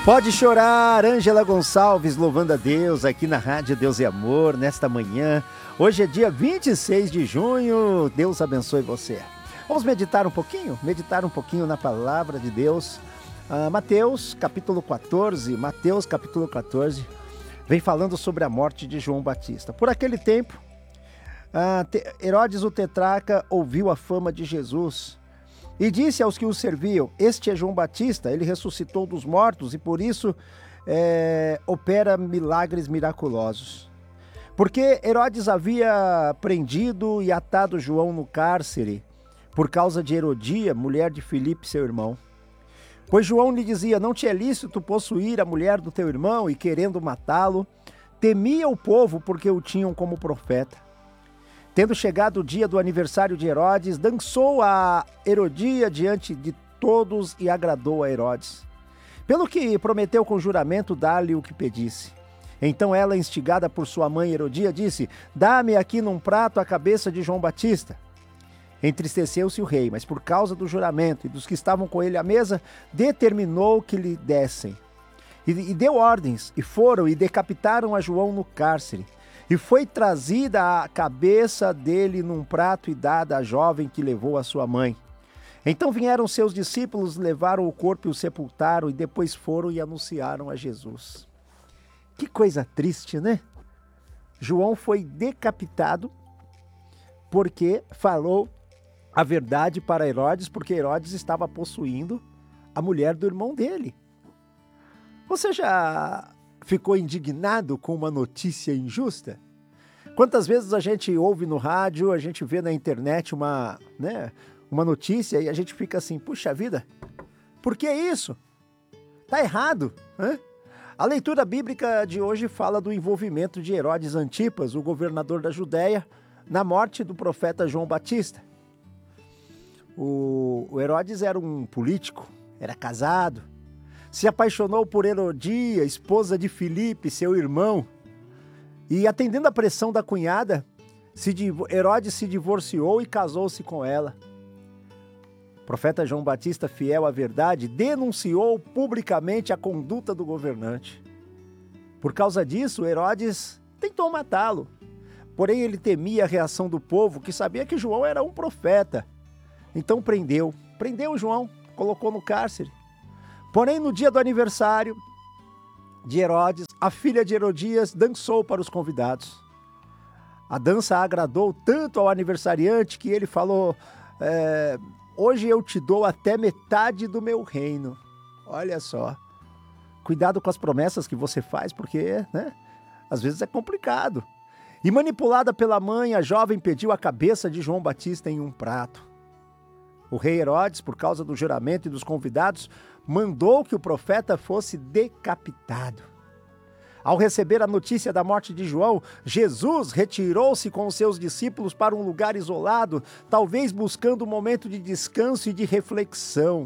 Pode chorar, Ângela Gonçalves louvando a Deus aqui na Rádio Deus e Amor, nesta manhã. Hoje é dia 26 de junho, Deus abençoe você. Vamos meditar um pouquinho na palavra de Deus. Mateus capítulo 14, vem falando sobre a morte de João Batista. Por aquele tempo, Herodes o tetrarca ouviu a fama de Jesus e disse aos que o serviam: este é João Batista, ele ressuscitou dos mortos e por isso opera milagres miraculosos. Porque Herodes havia prendido e atado João no cárcere por causa de Herodia, mulher de Filipe, seu irmão. Pois João lhe dizia: não te é lícito possuir a mulher do teu irmão, e querendo matá-lo, temia o povo porque o tinham como profeta. Tendo chegado o dia do aniversário de Herodes, dançou a Herodia diante de todos e agradou a Herodes. Pelo que prometeu com juramento dar-lhe o que pedisse. Então ela, instigada por sua mãe Herodia, disse: dá-me aqui num prato a cabeça de João Batista. Entristeceu-se o rei, mas por causa do juramento e dos que estavam com ele à mesa, determinou que lhe dessem. E deu ordens, e foram e decapitaram a João no cárcere. E foi trazida a cabeça dele num prato e dada à jovem que levou a sua mãe. Então vieram seus discípulos, levaram o corpo e o sepultaram, e depois foram e anunciaram a Jesus. Que coisa triste, né? João foi decapitado porque falou a verdade para Herodes, porque Herodes estava possuindo a mulher do irmão dele. Você já ficou indignado com uma notícia injusta? Quantas vezes a gente ouve no rádio, a gente vê na internet uma notícia e a gente fica assim: puxa vida, por que isso? Tá errado, né? A leitura bíblica de hoje fala do envolvimento de Herodes Antipas, o governador da Judéia, na morte do profeta João Batista. O Herodes era um político, era casado, se apaixonou por Herodia, esposa de Filipe, seu irmão, e atendendo à pressão da cunhada, Herodes se divorciou e casou-se com ela. O profeta João Batista, fiel à verdade, denunciou publicamente a conduta do governante. Por causa disso, Herodes tentou matá-lo, porém ele temia a reação do povo, que sabia que João era um profeta. Então prendeu João, colocou no cárcere. Porém, no dia do aniversário de Herodes, a filha de Herodias dançou para os convidados. A dança agradou tanto ao aniversariante que ele falou: hoje eu te dou até metade do meu reino. Olha só, cuidado com as promessas que você faz, porque, às vezes é complicado. E manipulada pela mãe, a jovem pediu a cabeça de João Batista em um prato. O rei Herodes, por causa do juramento e dos convidados, mandou que o profeta fosse decapitado. Ao receber a notícia da morte de João, Jesus retirou-se com os seus discípulos para um lugar isolado, talvez buscando um momento de descanso e de reflexão.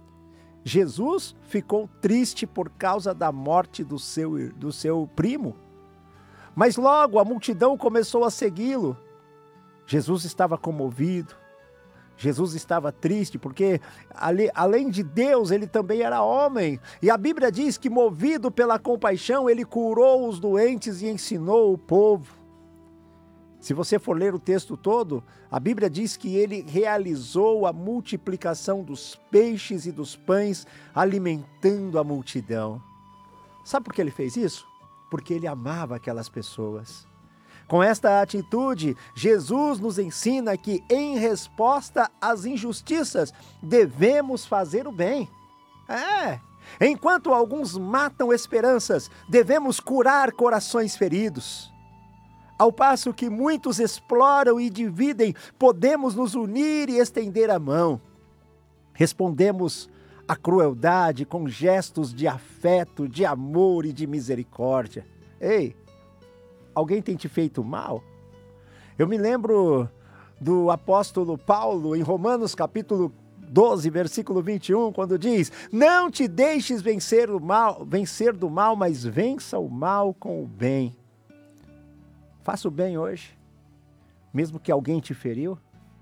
Jesus ficou triste por causa da morte do seu primo, mas logo a multidão começou a segui-lo. Jesus estava comovido. Jesus estava triste porque, além de Deus, ele também era homem. E a Bíblia diz que, movido pela compaixão, ele curou os doentes e ensinou o povo. Se você for ler o texto todo, a Bíblia diz que ele realizou a multiplicação dos peixes e dos pães, alimentando a multidão. Sabe por que ele fez isso? Porque ele amava aquelas pessoas. Com esta atitude, Jesus nos ensina que, em resposta às injustiças, devemos fazer o bem. Enquanto alguns matam esperanças, devemos curar corações feridos. Ao passo que muitos exploram e dividem, podemos nos unir e estender a mão. Respondemos à crueldade com gestos de afeto, de amor e de misericórdia. Ei! Alguém tem te feito mal? Eu me lembro do apóstolo Paulo em Romanos capítulo 12, versículo 21, quando diz: não te deixes vencer do mal, mas vença o mal com o bem. Faça o bem hoje, mesmo que alguém te feriu.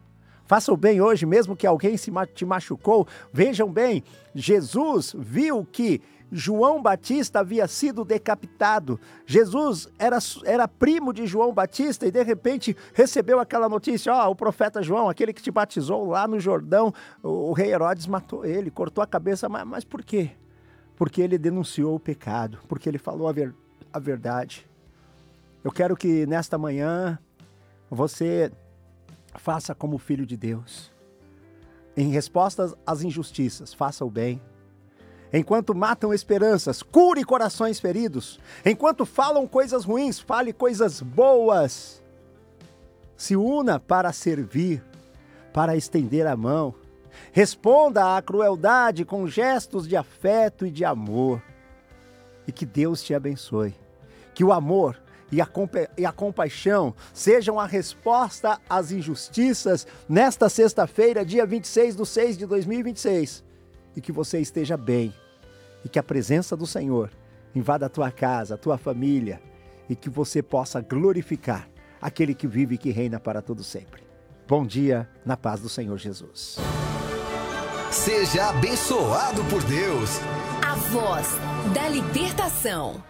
Faça o bem hoje, mesmo que alguém te machucou. Vejam bem, Jesus viu que João Batista havia sido decapitado. Jesus era primo de João Batista e de repente recebeu aquela notícia, o profeta João, aquele que te batizou lá no Jordão, o rei Herodes matou ele, cortou a cabeça, mas por quê? Porque ele denunciou o pecado, porque ele falou a verdade. Eu quero que nesta manhã você faça como filho de Deus. Em respostas às injustiças, faça o bem. Enquanto matam esperanças, cure corações feridos. Enquanto falam coisas ruins, fale coisas boas. Se una para servir, para estender a mão. Responda à crueldade com gestos de afeto e de amor. E que Deus te abençoe. Que o amor e a compaixão sejam a resposta às injustiças nesta sexta-feira, dia 26/6/2026. E que você esteja bem. E que a presença do Senhor invada a tua casa, a tua família, e que você possa glorificar aquele que vive e que reina para todo sempre. Bom dia, na paz do Senhor Jesus. Seja abençoado por Deus. A voz da libertação.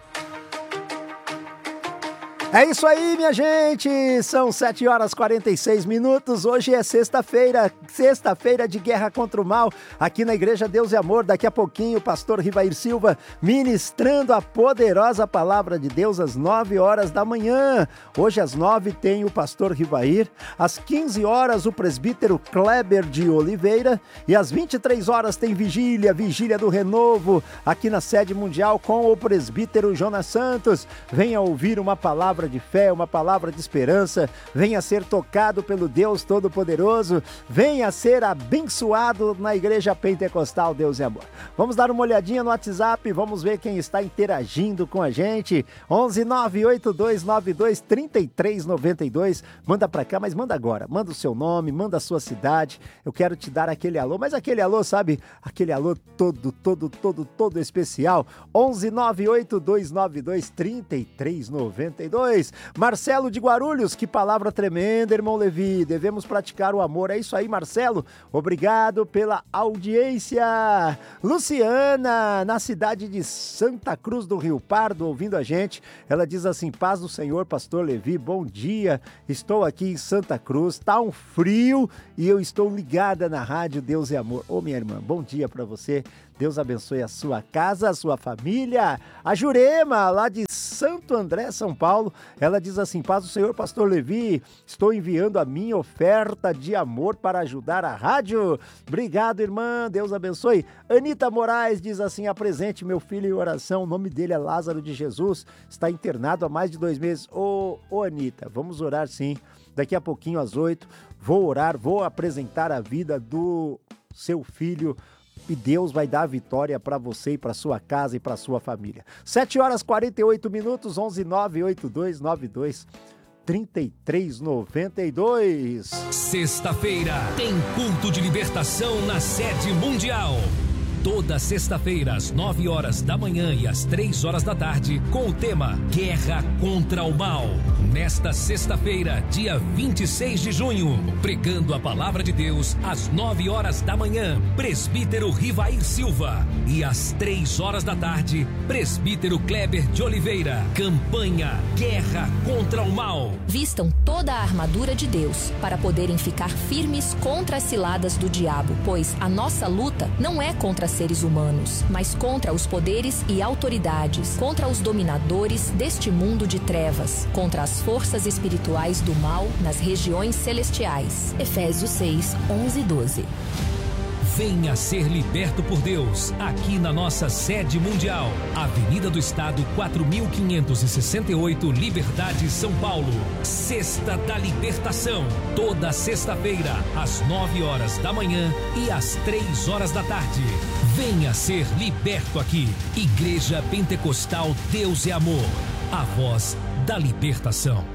É isso aí, minha gente, são 7h46, hoje é sexta-feira de guerra contra o mal, aqui na Igreja Deus e Amor. Daqui a pouquinho o pastor Rivair Silva ministrando a poderosa palavra de Deus às 9h da manhã. Hoje às 9h tem o pastor Rivair, às 15h o presbítero Kleber de Oliveira e às 23h tem vigília do Renovo, aqui na sede mundial com o presbítero Jonas Santos. Venha ouvir uma palavra de fé, uma palavra de esperança, venha ser tocado pelo Deus Todo-Poderoso, venha ser abençoado na Igreja Pentecostal Deus e Amor. Vamos dar uma olhadinha no WhatsApp, vamos ver quem está interagindo com a gente. 11-98292-3392, manda pra cá, mas manda agora, manda o seu nome, manda a sua cidade, eu quero te dar aquele alô, mas aquele alô, sabe, aquele alô todo especial. 11-98292-3392. Marcelo de Guarulhos, que palavra tremenda, irmão Levi, devemos praticar o amor. É isso aí, Marcelo, obrigado pela audiência. Luciana, na cidade de Santa Cruz do Rio Pardo, ouvindo a gente, ela diz assim: paz do Senhor, pastor Levi, bom dia, estou aqui em Santa Cruz, tá um frio e eu estou ligada na rádio Deus e Amor. Ô minha irmã, bom dia para você, Deus abençoe a sua casa, a sua família. A Jurema, lá de Santo André, São Paulo, ela diz assim: paz do Senhor, pastor Levi, estou enviando a minha oferta de amor para ajudar a rádio. Obrigado, irmã, Deus abençoe. Anita Moraes diz assim: apresente meu filho em oração, o nome dele é Lázaro de Jesus, está internado há mais de 2 meses. Ô Anita, vamos orar sim, daqui a pouquinho às 8, vou orar, vou apresentar a vida do seu filho, e Deus vai dar a vitória para você e para sua casa e para sua família. 7h48, 11-98292-3392. Sexta-feira tem culto de libertação na sede mundial. Toda sexta-feira, às 9h da manhã e às 3h da tarde, com o tema Guerra contra o Mal. Nesta sexta-feira, dia 26 de junho, pregando a palavra de Deus, às 9h da manhã, presbítero Rivair Silva. E às 3h da tarde, presbítero Kleber de Oliveira. Campanha Guerra contra o Mal. Vistam toda a armadura de Deus para poderem ficar firmes contra as ciladas do diabo, pois a nossa luta não é contra seres humanos, mas contra os poderes e autoridades, contra os dominadores deste mundo de trevas, contra as forças espirituais do mal nas regiões celestiais. Efésios 6, 11 e 12. Venha ser liberto por Deus, aqui na nossa sede mundial. Avenida do Estado, 4568, Liberdade, São Paulo. Sexta da Libertação. Toda sexta-feira, às 9h da manhã e às 3h da tarde. Venha ser liberto aqui. Igreja Pentecostal Deus é Amor. A voz da libertação.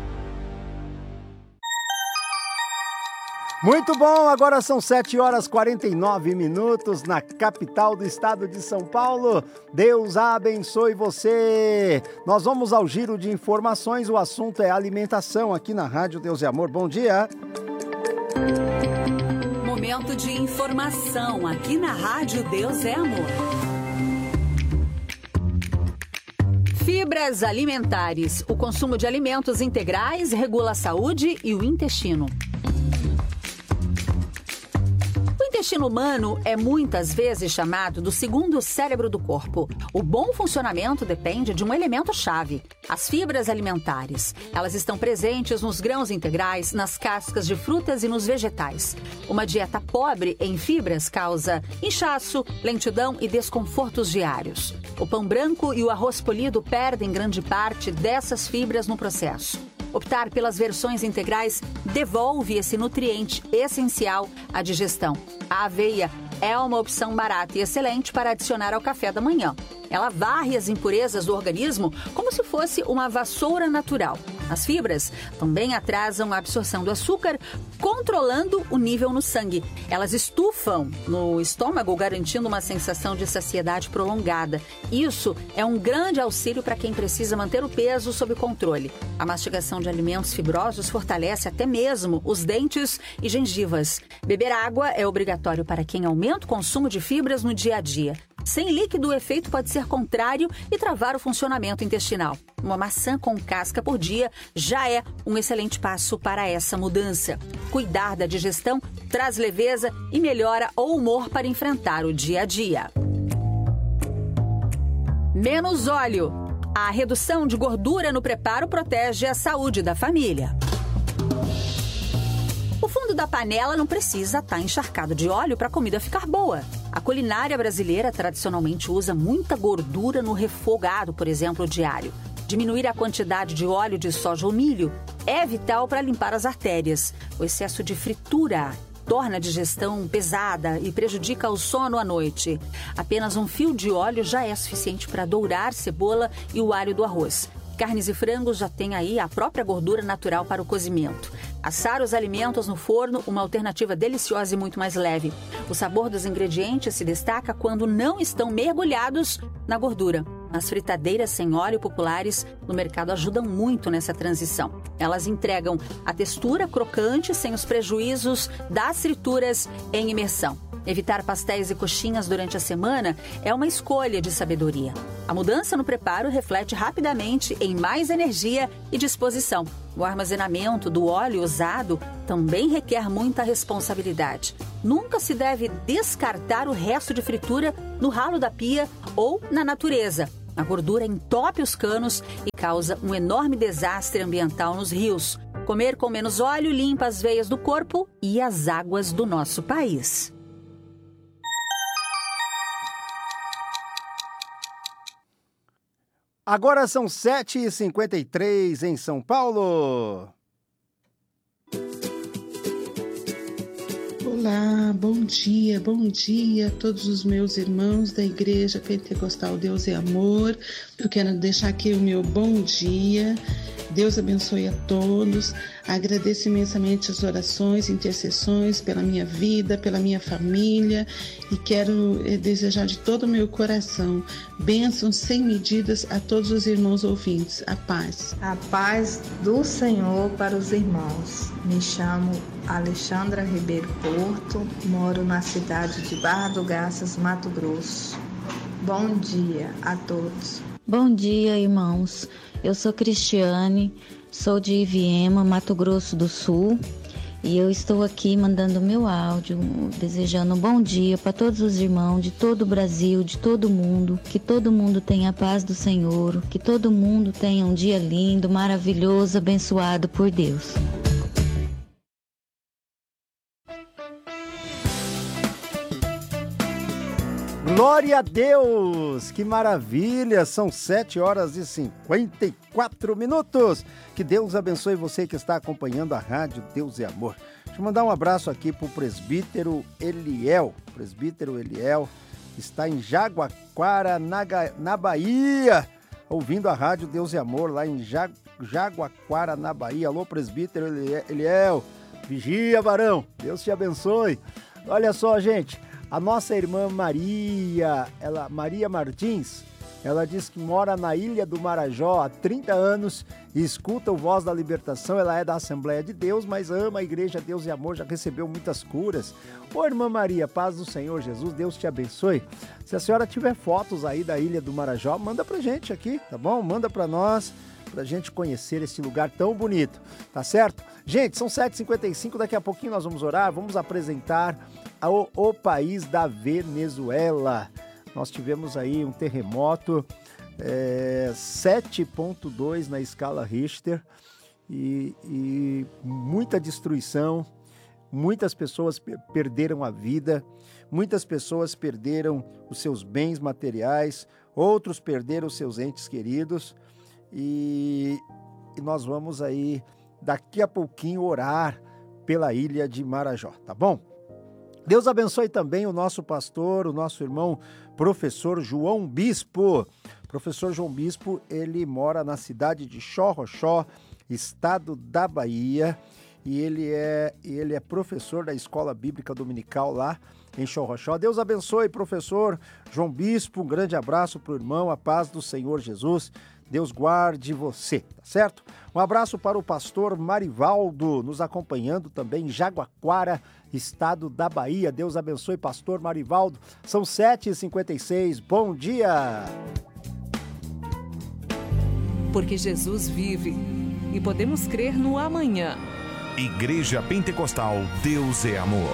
Muito bom, agora são 7h49 na capital do estado de São Paulo. Deus abençoe você. Nós vamos ao giro de informações, o assunto é alimentação aqui na Rádio Deus e Amor. Bom dia. momento de informação aqui na Rádio Deus é Amor. Fibras alimentares. O consumo de alimentos integrais regula a saúde e o intestino. O intestino humano é muitas vezes chamado do segundo cérebro do corpo. O bom funcionamento depende de um elemento-chave, as fibras alimentares. Elas estão presentes nos grãos integrais, nas cascas de frutas e nos vegetais. Uma dieta pobre em fibras causa inchaço, lentidão e desconfortos diários. O pão branco e o arroz polido perdem grande parte dessas fibras no processo. Optar pelas versões integrais devolve esse nutriente essencial à digestão. A aveia é uma opção barata e excelente para adicionar ao café da manhã. Ela varre as impurezas do organismo como se fosse uma vassoura natural. As fibras também atrasam a absorção do açúcar, controlando o nível no sangue. Elas estufam no estômago, garantindo uma sensação de saciedade prolongada. Isso é um grande auxílio para quem precisa manter o peso sob controle. A mastigação de alimentos fibrosos fortalece até mesmo os dentes e gengivas. Beber água é obrigatório para quem aumenta o consumo de fibras no dia a dia. Sem líquido, o efeito pode ser contrário e travar o funcionamento intestinal. Uma maçã com casca por dia já é um excelente passo para essa mudança. Cuidar da digestão traz leveza e melhora o humor para enfrentar o dia a dia. Menos óleo. A redução de gordura no preparo protege a saúde da família. O fundo da panela não precisa estar encharcado de óleo para a comida ficar boa. A culinária brasileira tradicionalmente usa muita gordura no refogado, por exemplo, diário. Diminuir a quantidade de óleo de soja ou milho é vital para limpar as artérias. O excesso de fritura torna a digestão pesada e prejudica o sono à noite. Apenas um fio de óleo já é suficiente para dourar cebola e o alho do arroz. Carnes e frangos já têm aí a própria gordura natural para o cozimento. Assar os alimentos no forno, uma alternativa deliciosa e muito mais leve. O sabor dos ingredientes se destaca quando não estão mergulhados na gordura. As fritadeiras sem óleo populares no mercado ajudam muito nessa transição. Elas entregam a textura crocante sem os prejuízos das frituras em imersão. Evitar pastéis e coxinhas durante a semana é uma escolha de sabedoria. A mudança no preparo reflete rapidamente em mais energia e disposição. O armazenamento do óleo usado também requer muita responsabilidade. Nunca se deve descartar o resto de fritura no ralo da pia ou na natureza. A gordura entope os canos e causa um enorme desastre ambiental nos rios. Comer com menos óleo limpa as veias do corpo e as águas do nosso país. Agora são 7h53 em São Paulo. Olá, bom dia a todos os meus irmãos da Igreja Pentecostal Deus é Amor. Eu quero deixar aqui o meu bom dia. Deus abençoe a todos. Agradeço imensamente as orações, intercessões pela minha vida, pela minha família e quero desejar de todo o meu coração bênçãos sem medidas a todos os irmãos ouvintes. A paz. A paz do Senhor para os irmãos. Me chamo Alexandra Ribeiro Porto, moro na cidade de Barra do Garças, Mato Grosso. Bom dia a todos. Bom dia, irmãos. Eu sou Cristiane, sou de Iviema, Mato Grosso do Sul, e eu estou aqui mandando meu áudio, desejando um bom dia para todos os irmãos de todo o Brasil, de todo mundo, que todo mundo tenha a paz do Senhor, que todo mundo tenha um dia lindo, maravilhoso, abençoado por Deus. Glória a Deus! Que maravilha! São 7h54. Que Deus abençoe você que está acompanhando a Rádio Deus é Amor. Deixa eu mandar um abraço aqui para o presbítero Eliel. O presbítero Eliel está em Jaguaquara, na Bahia, ouvindo a Rádio Deus é Amor, lá em Jaguaquara, na Bahia. Alô, presbítero Eliel. Vigia, varão. Deus te abençoe. Olha só, gente. A nossa irmã Maria Martins, Ela diz que mora na Ilha do Marajó há 30 anos e escuta o Voz da Libertação. Ela é da Assembleia de Deus, mas ama a Igreja Deus e Amor, já recebeu muitas curas. Ô, irmã Maria, paz do Senhor Jesus, Deus te abençoe. Se a senhora tiver fotos aí da Ilha do Marajó, manda pra gente aqui, tá bom? Manda pra nós, pra gente conhecer esse lugar tão bonito, tá certo? Gente, são 7h55, daqui a pouquinho nós vamos orar, vamos apresentar o país da Venezuela. Nós tivemos aí um terremoto 7.2 na escala Richter e muita destruição, muitas pessoas perderam a vida, muitas pessoas perderam os seus bens materiais, outros perderam os seus entes queridos e nós vamos aí daqui a pouquinho orar pela ilha de Marajó, tá bom? Deus abençoe também o nosso pastor, o nosso irmão professor João Bispo. Professor João Bispo, ele mora na cidade de Xorroxó, estado da Bahia, e ele é professor da Escola Bíblica Dominical lá em Xorroxó. Deus abençoe, professor João Bispo, um grande abraço para o irmão, a paz do Senhor Jesus. Deus guarde você, tá certo? Um abraço para o pastor Marivaldo, nos acompanhando também em Jaguaquara, estado da Bahia. Deus abençoe, pastor Marivaldo. São 7h56, bom dia! Porque Jesus vive e podemos crer no amanhã. Igreja Pentecostal Deus é Amor.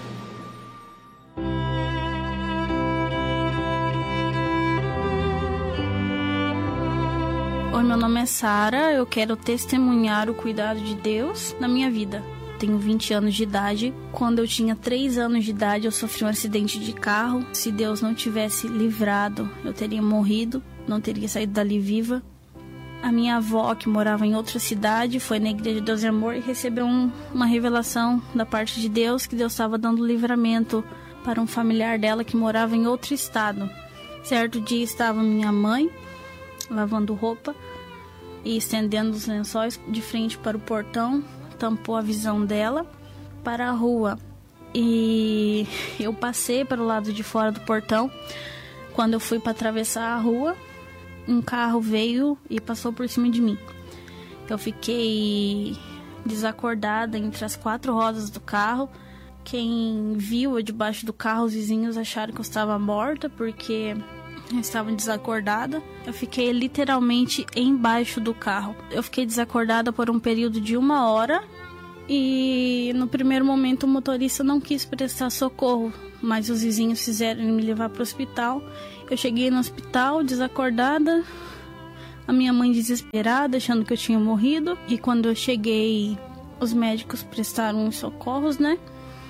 Oi, meu nome é Sara, eu quero testemunhar o cuidado de Deus na minha vida. Tenho 20 anos de idade. Quando eu tinha 3 anos de idade, eu sofri um acidente de carro. Se Deus não tivesse livrado, eu teria morrido, não teria saído dali viva. A minha avó, que morava em outra cidade, foi na Igreja de Deus e Amor e recebeu uma revelação da parte de Deus que Deus estava dando livramento para um familiar dela que morava em outro estado. Certo dia estava minha mãe lavando roupa e estendendo os lençóis de frente para o portão, tampou a visão dela para a rua. E eu passei para o lado de fora do portão. Quando eu fui para atravessar a rua, um carro veio e passou por cima de mim. Eu fiquei desacordada entre as 4 rodas do carro. Quem viu eu debaixo do carro, os vizinhos acharam que eu estava morta porque eu estava desacordada. Eu fiquei literalmente embaixo do carro. Eu fiquei desacordada por um período de 1 hora. E no primeiro momento o motorista não quis prestar socorro, mas os vizinhos fizeram me levar para o hospital. Eu cheguei no hospital desacordada, a minha mãe desesperada, achando que eu tinha morrido. E quando eu cheguei, os médicos prestaram os socorros, né?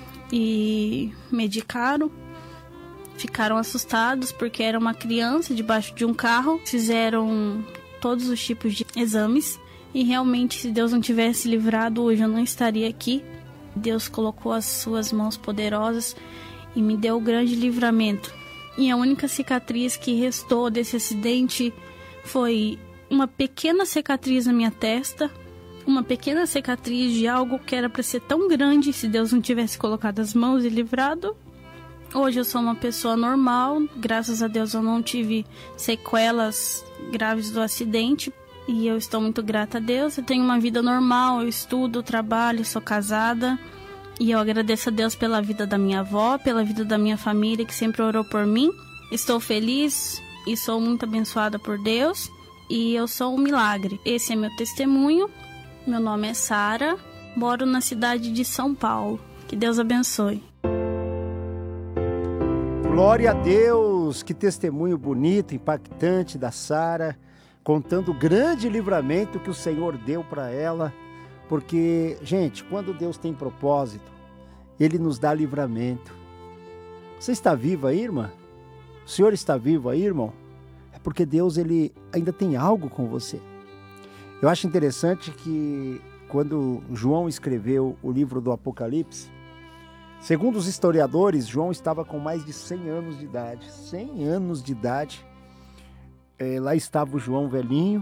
E medicaram. Ficaram assustados porque era uma criança debaixo de um carro. Fizeram todos os tipos de exames. E realmente, se Deus não tivesse livrado, hoje eu não estaria aqui. Deus colocou as suas mãos poderosas e me deu o grande livramento. E a única cicatriz que restou desse acidente foi uma pequena cicatriz na minha testa. Uma pequena cicatriz de algo que era para ser tão grande se Deus não tivesse colocado as mãos e livrado. Hoje eu sou uma pessoa normal. Graças a Deus eu não tive sequelas graves do acidente. E eu estou muito grata a Deus. Eu tenho uma vida normal, eu estudo, trabalho, sou casada. E eu agradeço a Deus pela vida da minha avó, pela vida da minha família que sempre orou por mim. Estou feliz e sou muito abençoada por Deus. E eu sou um milagre. Esse é meu testemunho. Meu nome é Sara. Moro na cidade de São Paulo. Que Deus abençoe. Glória a Deus! Que testemunho bonito, impactante da Sara, contando o grande livramento que o Senhor deu para ela. Porque, gente, quando Deus tem propósito, Ele nos dá livramento. Você está viva aí, irmã? O Senhor está vivo aí, irmão? É porque Deus, Ele ainda tem algo com você. Eu acho interessante que quando João escreveu o livro do Apocalipse, segundo os historiadores, João estava com mais de 100 anos de idade. 100 anos de idade. Lá estava o João velhinho.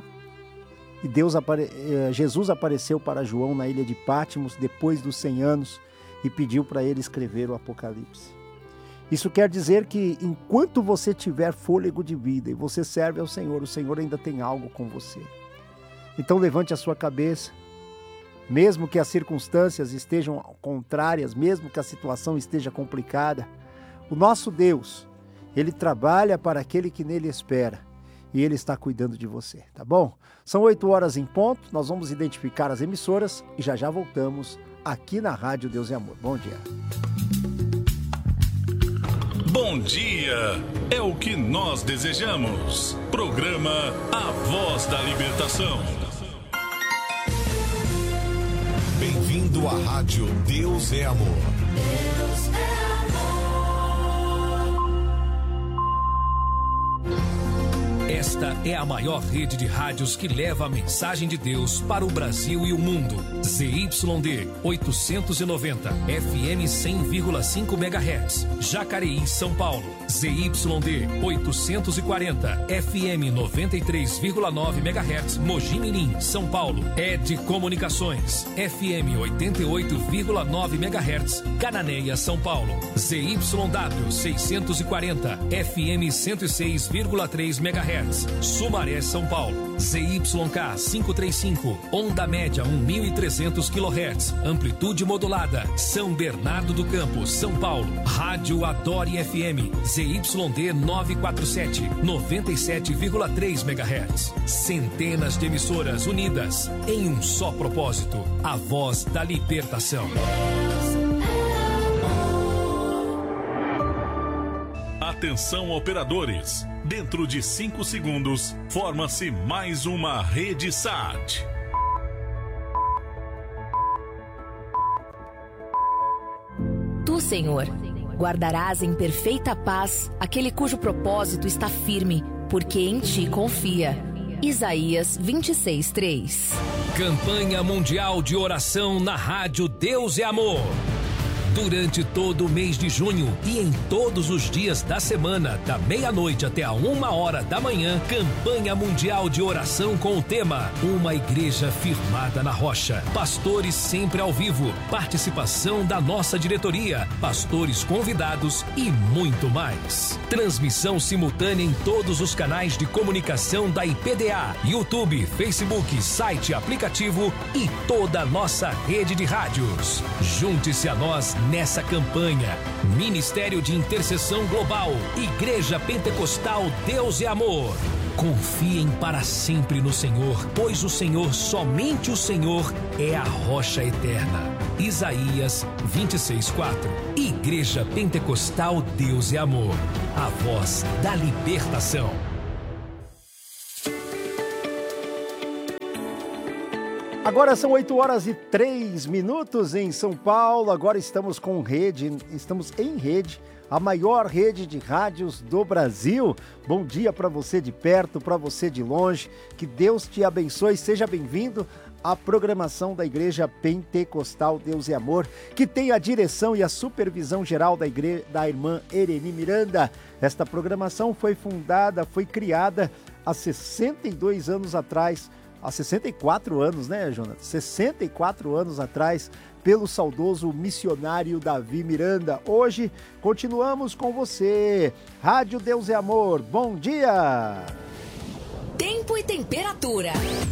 E Jesus apareceu para João na ilha de Patmos depois dos 100 anos e pediu para ele escrever o Apocalipse. Isso quer dizer que enquanto você tiver fôlego de vida e você serve ao Senhor, o Senhor ainda tem algo com você. Então levante a sua cabeça, mesmo que as circunstâncias estejam contrárias, mesmo que a situação esteja complicada, o nosso Deus, Ele trabalha para aquele que nele espera e Ele está cuidando de você, tá bom? São 8 horas em ponto, nós vamos identificar as emissoras e já voltamos aqui na Rádio Deus e Amor. Bom dia. Bom dia, é o que nós desejamos. Programa A Voz da Libertação. Bem-vindo à Rádio Deus é Amor. Deus é amor. Esta é a maior rede de rádios que leva a mensagem de Deus para o Brasil e o mundo. ZYD 890, FM 100,5 MHz, Jacareí, São Paulo. ZYD 840, FM 93,9 MHz, Mogi Mirim, São Paulo. ED Comunicações, FM 88,9 MHz, Cananéia, São Paulo. ZYW 640, FM 106,3 MHz, Sumaré, São Paulo. ZYK 535, onda média 1.300 kHz, amplitude modulada, São Bernardo do Campo, São Paulo. Rádio Adore FM, ZYD 947, 97,3 MHz. Centenas de emissoras unidas em um só propósito, a voz da libertação. Atenção, operadores. Dentro de 5 segundos, forma-se mais uma rede SAT. Tu, Senhor, guardarás em perfeita paz aquele cujo propósito está firme, porque em ti confia. Isaías 26:3. Campanha Mundial de Oração na Rádio Deus é Amor. Durante todo o mês de junho e em todos os dias da semana, da meia-noite até a 1h da manhã, campanha mundial de oração com o tema Uma Igreja Firmada na Rocha. Pastores sempre ao vivo, participação da nossa diretoria, pastores convidados e muito mais. Transmissão simultânea em todos os canais de comunicação da IPDA, YouTube, Facebook, site, aplicativo e toda a nossa rede de rádios. Junte-se a nós nessa campanha. Ministério de Intercessão Global, Igreja Pentecostal Deus é Amor. Confiem para sempre no Senhor, pois o Senhor, somente o Senhor, é a rocha eterna. Isaías 26:4. Igreja Pentecostal Deus é Amor, a voz da libertação. Agora são 8h03 em São Paulo. Agora estamos em rede, a maior rede de rádios do Brasil. Bom dia para você de perto, para você de longe. Que Deus te abençoe. Seja bem-vindo à programação da Igreja Pentecostal Deus e Amor, que tem a direção e a supervisão geral da irmã Ereni Miranda. Esta programação foi criada há 62 anos atrás, há 64 anos, né, Jonathan? 64 anos atrás, pelo saudoso missionário Davi Miranda. Hoje, continuamos com você. Rádio Deus é Amor, bom dia! Tempo e temperatura.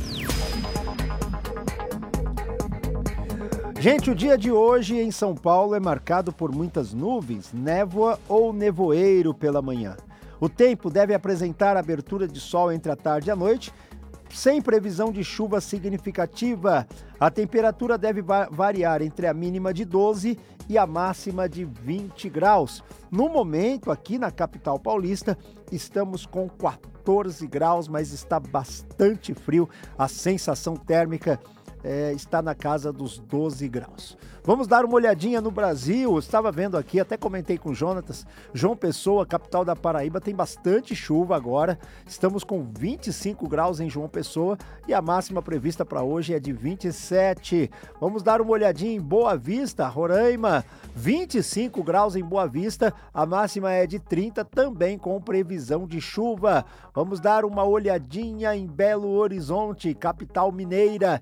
Gente, o dia de hoje em São Paulo é marcado por muitas nuvens, névoa ou nevoeiro pela manhã. O tempo deve apresentar abertura de sol entre a tarde e a noite, sem previsão de chuva significativa. A temperatura deve variar entre a mínima de 12 e a máxima de 20 graus. No momento, aqui na capital paulista, estamos com 14 graus, mas está bastante frio. A sensação térmica está na casa dos 12 graus. Vamos dar uma olhadinha no Brasil. Eu estava vendo aqui, até comentei com o Jonatas, João Pessoa, capital da Paraíba, tem bastante chuva agora. Estamos com 25 graus em João Pessoa e a máxima prevista para hoje é de 27. Vamos dar uma olhadinha em Boa Vista, Roraima, 25 graus em Boa Vista, a máxima é de 30, também com previsão de chuva. Vamos dar uma olhadinha em Belo Horizonte, capital mineira. Neste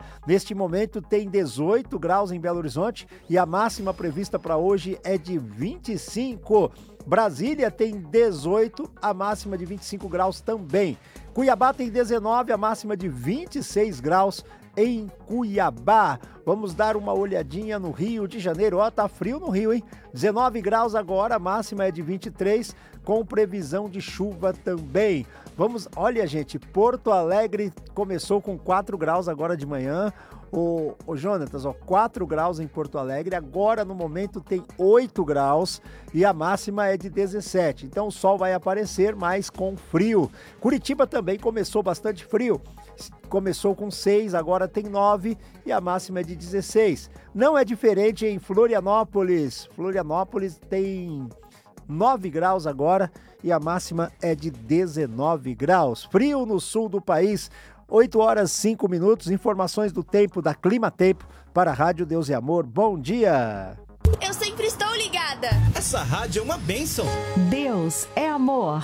neste momento tem 18 graus em Belo Horizonte e a máxima prevista para hoje é de 25. Brasília tem 18, a máxima de 25 graus também. Cuiabá tem 19, a máxima de 26 graus em Cuiabá. Vamos dar uma olhadinha no Rio de Janeiro. Ó, tá frio no Rio, hein? 19 graus agora, a máxima é de 23, com previsão de chuva também. Vamos, olha gente, Porto Alegre começou com 4 graus agora de manhã. Ô Jonatas, 4 graus em Porto Alegre, agora no momento tem 8 graus e a máxima é de 17. Então o sol vai aparecer, mas com frio. Curitiba também começou bastante frio. Começou com 6, agora tem 9 e a máxima é de 16. Não é diferente em Florianópolis. Florianópolis tem 9 graus agora e a máxima é de 19 graus. Frio no sul do país. 8 horas 5 minutos, informações do tempo da Clima Tempo para a Rádio Deus e Amor. Bom dia! Eu sempre estou ligada. Essa rádio é uma bênção. Deus é amor.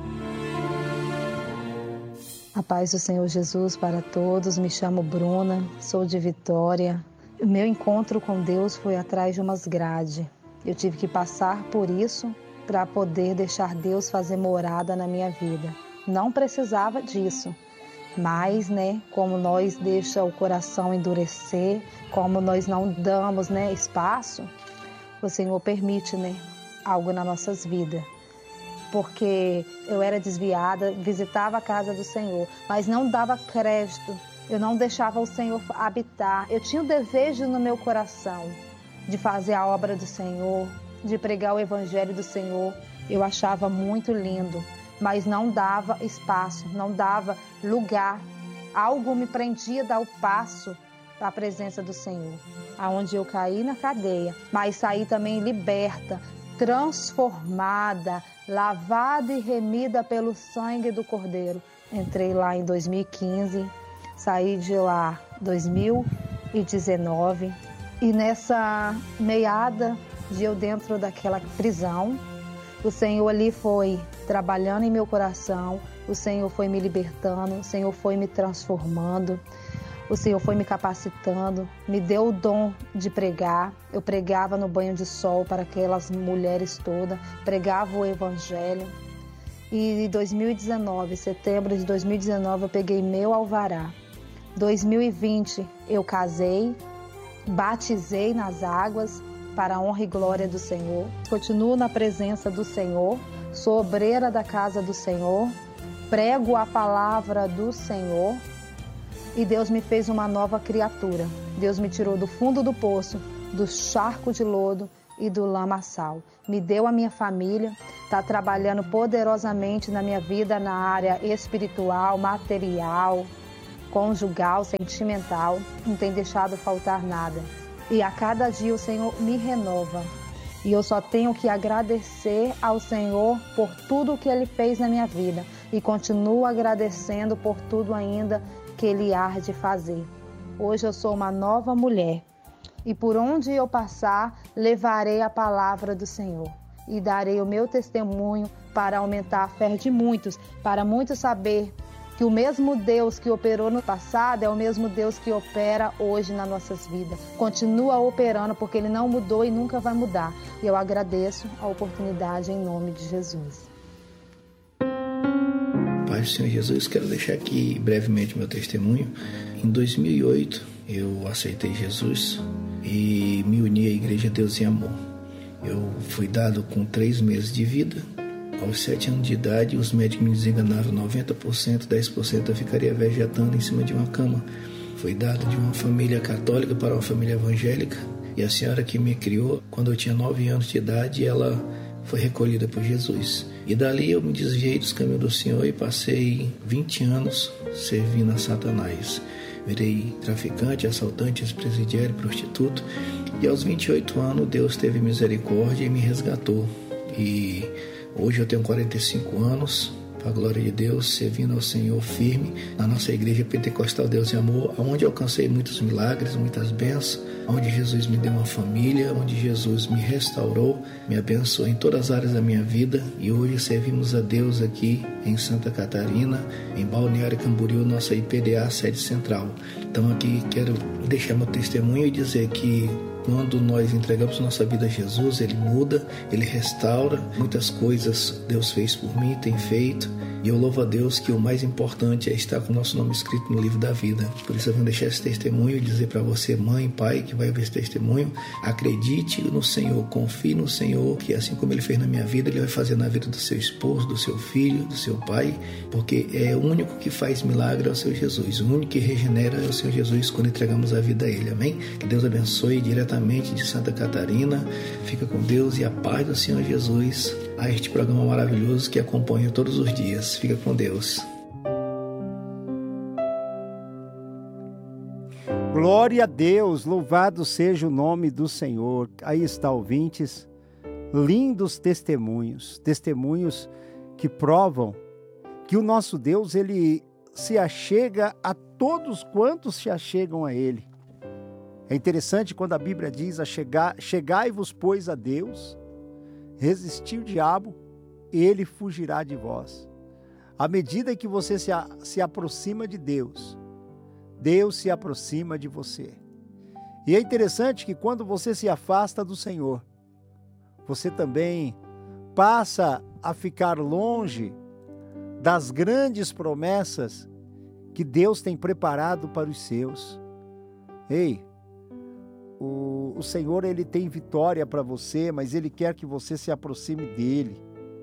A paz do Senhor Jesus para todos. Me chamo Bruna, sou de Vitória. O meu encontro com Deus foi atrás de umas grades. Eu tive que passar por isso para poder deixar Deus fazer morada na minha vida. Não precisava disso. Mas, como nós deixa o coração endurecer, como nós não damos, espaço, o Senhor permite, algo nas nossas vidas. Porque eu era desviada, visitava a casa do Senhor, mas não dava crédito, eu não deixava o Senhor habitar. Eu tinha o desejo no meu coração de fazer a obra do Senhor, de pregar o evangelho do Senhor. Eu achava muito lindo, mas não dava espaço, não dava lugar. Algo me prendia a dar o passo para a presença do Senhor. Aonde eu caí na cadeia, mas saí também liberta, transformada, lavada e remida pelo sangue do Cordeiro. Entrei lá em 2015, saí de lá em 2019 e nessa meada de eu dentro daquela prisão, o Senhor ali foi trabalhando em meu coração, o Senhor foi me libertando, o Senhor foi me transformando, o Senhor foi me capacitando, me deu o dom de pregar. Eu pregava no banho de sol para aquelas mulheres todas, pregava o evangelho. E em 2019, setembro de 2019, eu peguei meu alvará. 2020 eu casei, batizei nas águas para a honra e glória do Senhor. Continuo na presença do Senhor, sou obreira da casa do Senhor, prego a palavra do Senhor e Deus me fez uma nova criatura. Deus me tirou do fundo do poço, do charco de lodo e do lamaçal. Me deu a minha família, está trabalhando poderosamente na minha vida na área espiritual, material, conjugal, sentimental, não tem deixado faltar nada. E a cada dia o Senhor me renova. E eu só tenho que agradecer ao Senhor por tudo que Ele fez na minha vida. E continuo agradecendo por tudo ainda que Ele há de fazer. Hoje eu sou uma nova mulher. E por onde eu passar, levarei a palavra do Senhor. E darei o meu testemunho para aumentar a fé de muitos. Para muitos saber que o mesmo Deus que operou no passado é o mesmo Deus que opera hoje nas nossas vidas. Continua operando porque Ele não mudou e nunca vai mudar. E eu agradeço a oportunidade em nome de Jesus. Pai do Senhor Jesus, quero deixar aqui brevemente meu testemunho. Em 2008 eu aceitei Jesus e me uni à Igreja Deus e Amor. Eu fui dado com 3 meses de vida. Aos 7 anos de idade, os médicos me desenganaram 90%, 10% eu ficaria vegetando em cima de uma cama. Fui dado de uma família católica para uma família evangélica e a senhora que me criou, quando eu tinha 9 anos de idade, ela foi recolhida por Jesus. E dali eu me desviei dos caminhos do Senhor e passei 20 anos servindo a Satanás. Virei traficante, assaltante, ex-presidiário, prostituto. E aos 28 anos Deus teve misericórdia e me resgatou. E hoje eu tenho 45 anos, para a glória de Deus, servindo ao Senhor firme na nossa igreja Pentecostal Deus e Amor, onde alcancei muitos milagres, muitas bênçãos, onde Jesus me deu uma família, onde Jesus me restaurou, me abençoou em todas as áreas da minha vida, e hoje servimos a Deus aqui em Santa Catarina, em Balneário Camboriú, nossa IPDA, sede central. Então aqui quero deixar meu testemunho e dizer que quando nós entregamos nossa vida a Jesus, Ele muda, Ele restaura. Muitas coisas Deus fez por mim, tem feito. E eu louvo a Deus que o mais importante é estar com o nosso nome escrito no livro da vida. Por isso eu vou deixar esse testemunho e dizer para você, mãe, pai, que vai ouvir esse testemunho, acredite no Senhor, confie no Senhor, que assim como Ele fez na minha vida, Ele vai fazer na vida do seu esposo, do seu filho, do seu pai, porque é o único que faz milagre é o Senhor Jesus. O único que regenera é o Senhor Jesus quando entregamos a vida a Ele. Amém? Que Deus abençoe diretamente de Santa Catarina. Fica com Deus e a paz do Senhor Jesus a este programa maravilhoso que acompanho todos os dias. Fica com Deus. Glória a Deus, louvado seja o nome do Senhor. Aí está, ouvintes, lindos testemunhos que provam que o nosso Deus, Ele se achega a todos quantos se achegam a Ele. É interessante quando a Bíblia diz, chegai-vos, pois, a Deus, resistir o diabo, ele fugirá de vós. À medida que você se aproxima de Deus, Deus se aproxima de você. E é interessante que quando você se afasta do Senhor, você também passa a ficar longe das grandes promessas que Deus tem preparado para os seus. Ei, o Senhor, Ele tem vitória para você, mas Ele quer que você se aproxime dEle.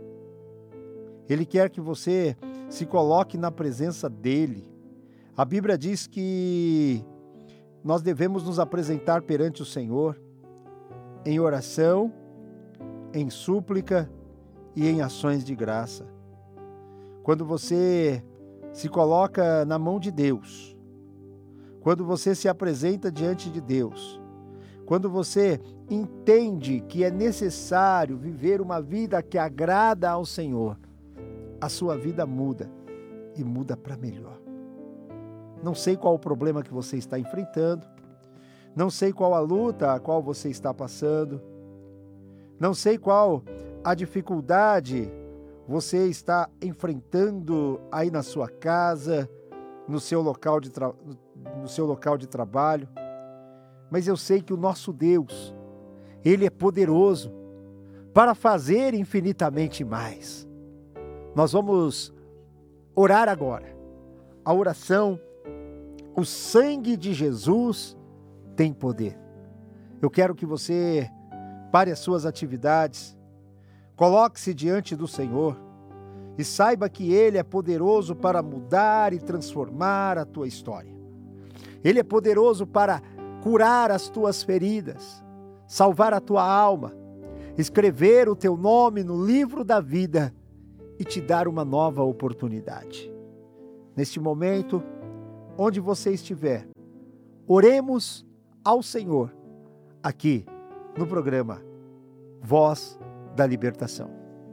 Ele quer que você se coloque na presença dEle. A Bíblia diz que nós devemos nos apresentar perante o Senhor em oração, em súplica e em ações de graça. Quando você se coloca na mão de Deus, quando você se apresenta diante de Deus, quando você entende que é necessário viver uma vida que agrada ao Senhor, a sua vida muda e muda para melhor. Não sei qual o problema que você está enfrentando, não sei qual a luta a qual você está passando, não sei qual a dificuldade você está enfrentando aí na sua casa, no seu local de trabalho, mas eu sei que o nosso Deus, Ele é poderoso para fazer infinitamente mais. Nós vamos orar agora. A oração, o sangue de Jesus tem poder. Eu quero que você pare as suas atividades, coloque-se diante do Senhor e saiba que Ele é poderoso para mudar e transformar a tua história. Ele é poderoso para curar as tuas feridas, salvar a tua alma, escrever o teu nome no livro da vida e te dar uma nova oportunidade. Neste momento, onde você estiver, oremos ao Senhor, aqui no programa Voz da Libertação.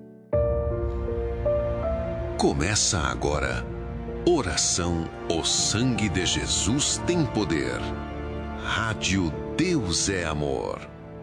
Começa agora. Oração, o sangue de Jesus tem poder. Rádio Deus é Amor.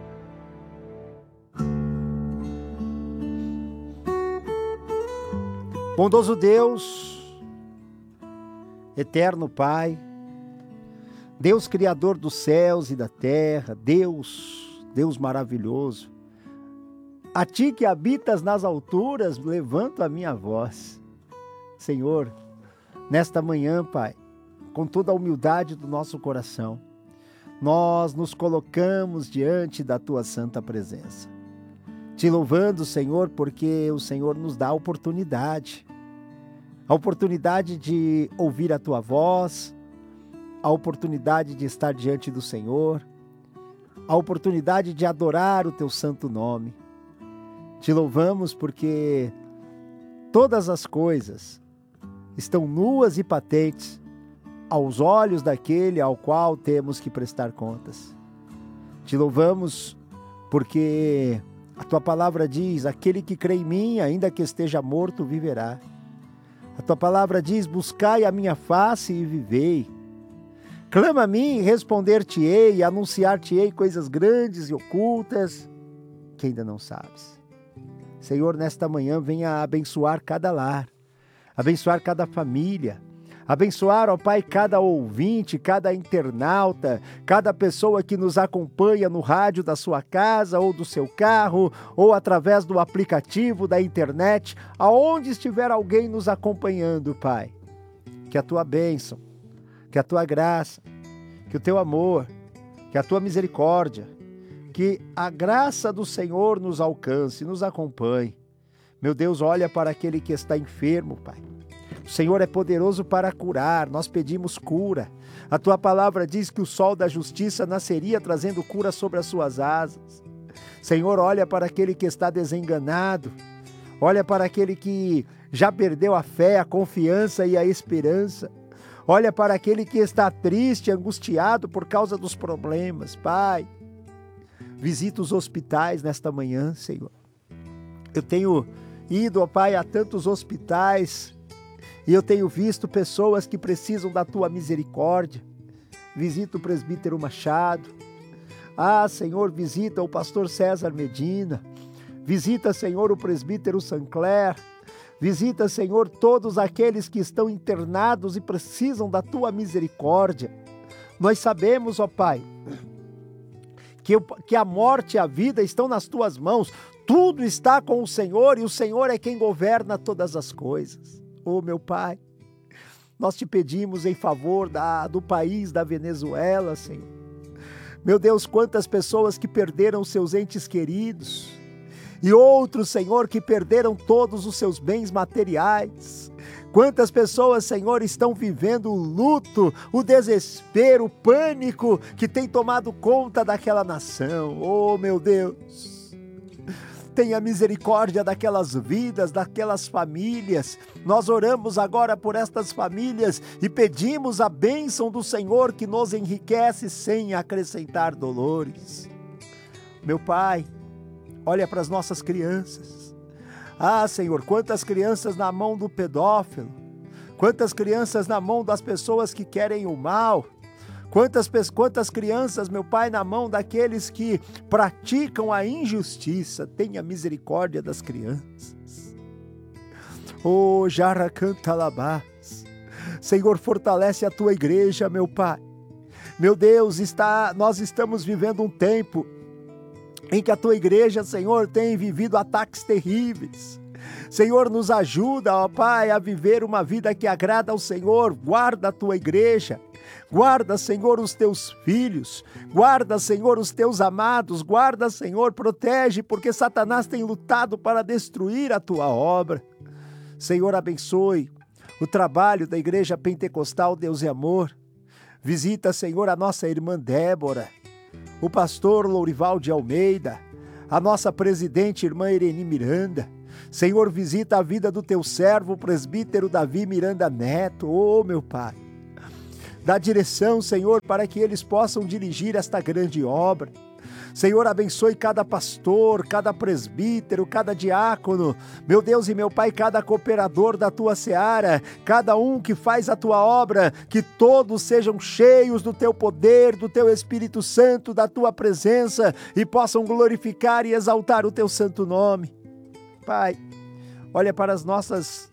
Bondoso Deus, eterno Pai, Deus Criador dos céus e da terra, Deus maravilhoso, a Ti que habitas nas alturas, levanto a minha voz. Senhor, nesta manhã, Pai, com toda a humildade do nosso coração, nós nos colocamos diante da Tua santa presença. Te louvando, Senhor, porque o Senhor nos dá a oportunidade de ouvir a Tua voz, a oportunidade de estar diante do Senhor, a oportunidade de adorar o Teu santo nome. Te louvamos porque todas as coisas estão nuas e patentes aos olhos daquele ao qual temos que prestar contas. Te louvamos porque a Tua palavra diz, aquele que crê em mim, ainda que esteja morto, viverá. A tua palavra diz: buscai a minha face e vivei. Clama a mim e responder-te-ei, e anunciar-te-ei coisas grandes e ocultas que ainda não sabes. Senhor, nesta manhã venha abençoar cada lar, abençoar cada família, abençoar, ó Pai, cada ouvinte, cada internauta, cada pessoa que nos acompanha no rádio da sua casa ou do seu carro, ou através do aplicativo da internet, aonde estiver alguém nos acompanhando, Pai. Que a tua bênção, que a tua graça, que o teu amor, que a tua misericórdia, que a graça do Senhor nos alcance, nos acompanhe. Meu Deus, olha para aquele que está enfermo, Pai. O Senhor é poderoso para curar, nós pedimos cura. A tua palavra diz que o sol da justiça nasceria trazendo cura sobre as suas asas. Senhor, olha para aquele que está desenganado, olha para aquele que já perdeu a fé, a confiança e a esperança. Olha para aquele que está triste, angustiado por causa dos problemas. Pai, visita os hospitais nesta manhã, Senhor. Eu tenho ido, ó Pai, a tantos hospitais e eu tenho visto pessoas que precisam da tua misericórdia. Visita o presbítero Machado. Ah, Senhor, visita o pastor César Medina. Visita, Senhor, o presbítero Sancler. Visita, Senhor, todos aqueles que estão internados e precisam da tua misericórdia. Nós sabemos, ó Pai, que a morte e a vida estão nas tuas mãos. Tudo está com o Senhor e o Senhor é quem governa todas as coisas. Oh, meu Pai, nós te pedimos em favor do país da Venezuela, Senhor. Meu Deus, quantas pessoas que perderam seus entes queridos e outros, Senhor, que perderam todos os seus bens materiais. Quantas pessoas, Senhor, estão vivendo o luto, o desespero, o pânico que tem tomado conta daquela nação. Oh, meu Deus, tenha misericórdia daquelas vidas, daquelas famílias. Nós oramos agora por estas famílias e pedimos a bênção do Senhor que nos enriquece sem acrescentar dolores. Meu Pai, olha para as nossas crianças. Ah, Senhor, quantas crianças na mão do pedófilo, quantas crianças na mão das pessoas que querem o mal, quantas crianças, meu Pai, na mão daqueles que praticam a injustiça. Tenha misericórdia das crianças. Oh, Jaracantalabás, Senhor, fortalece a tua igreja, meu Pai. Meu Deus, nós estamos vivendo um tempo em que a tua igreja, Senhor, tem vivido ataques terríveis. Senhor, nos ajuda, ó Pai, a viver uma vida que agrada ao Senhor. Guarda a tua igreja, guarda, Senhor, os teus filhos, guarda, Senhor, os teus amados, guarda, Senhor, protege, porque Satanás tem lutado para destruir a tua obra. Senhor, abençoe o trabalho da Igreja Pentecostal Deus e Amor. Visita, Senhor, a nossa irmã Débora, o pastor Lourival de Almeida, a nossa presidente, irmã Irene Miranda. Senhor, visita a vida do teu servo, o presbítero Davi Miranda Neto. Oh, meu Pai, dá direção, Senhor, para que eles possam dirigir esta grande obra. Senhor, abençoe cada pastor, cada presbítero, cada diácono, meu Deus e meu Pai, cada cooperador da tua seara, cada um que faz a tua obra, que todos sejam cheios do teu poder, do teu Espírito Santo, da tua presença e possam glorificar e exaltar o teu santo nome. Pai, olha para as nossas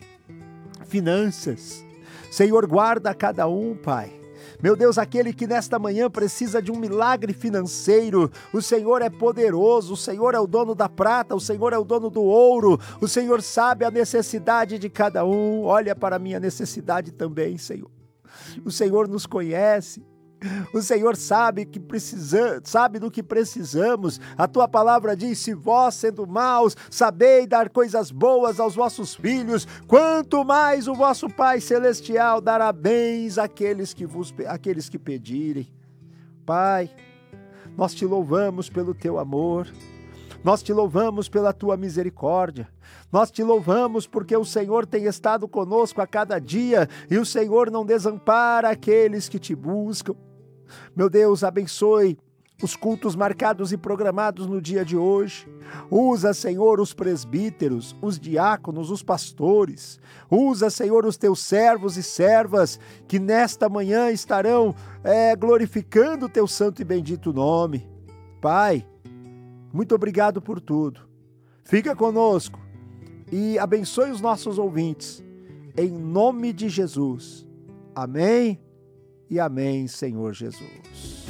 finanças. Senhor, guarda cada um, Pai. Meu Deus, aquele que nesta manhã precisa de um milagre financeiro, o Senhor é poderoso, o Senhor é o dono da prata, o Senhor é o dono do ouro, o Senhor sabe a necessidade de cada um. Olha para a minha necessidade também, Senhor. O Senhor nos conhece. O Senhor sabe do que precisamos. A tua palavra diz: se vós, sendo maus, sabei dar coisas boas aos vossos filhos, quanto mais o vosso Pai Celestial dará bens àqueles que pedirem. Pai, nós te louvamos pelo teu amor, nós te louvamos pela tua misericórdia, nós te louvamos porque o Senhor tem estado conosco a cada dia e o Senhor não desampara aqueles que te buscam. Meu Deus, abençoe os cultos marcados e programados no dia de hoje. Usa, Senhor, os presbíteros, os diáconos, os pastores. Usa, Senhor, os teus servos e servas que nesta manhã estarão glorificando o teu santo e bendito nome. Pai, muito obrigado por tudo. Fica conosco e abençoe os nossos ouvintes. Em nome de Jesus. Amém e amém, Senhor Jesus.